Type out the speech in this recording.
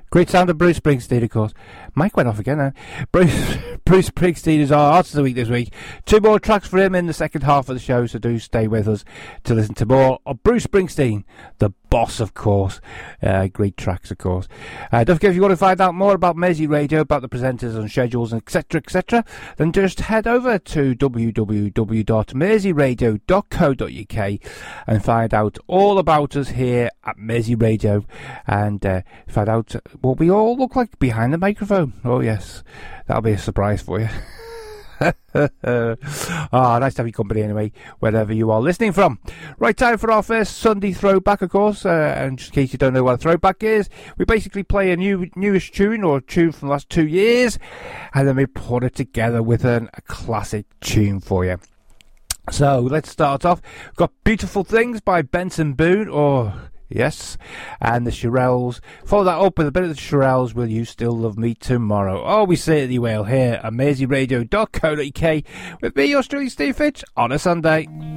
Great sound of Bruce Springsteen, of course. Mike went off again, huh? Bruce Springsteen is our Artist of the Week this week. 2 more tracks for him in the second half of the show, so do stay with us to listen to more of Bruce Springsteen, the boss, of course. Great tracks, of course. Don't forget, if you want to find out more about Mersey Radio, about the presenters and schedules, etc., then just head over to www.merseyradio.co.uk and find out all about us here at Mersey Radio, and find out what we all look like behind the microphone. Oh yes, that'll be a surprise for you. Nice to have your company anyway, wherever you are listening from. Right, time for our first Sunday throwback, of course, and just in case you don't know what a throwback is, we basically play a newest tune, or a tune from the last 2 years, and then we put it together with a classic tune for you. So let's start off. We've got Beautiful Things by Benson Boone, yes, and the Shirelles. Follow that up with a bit of the Shirelles, Will You Still Love Me Tomorrow? Oh, we certainly will, here at merseyradio.co.uk with me, yours truly, Steve Fitch, on a Sunday.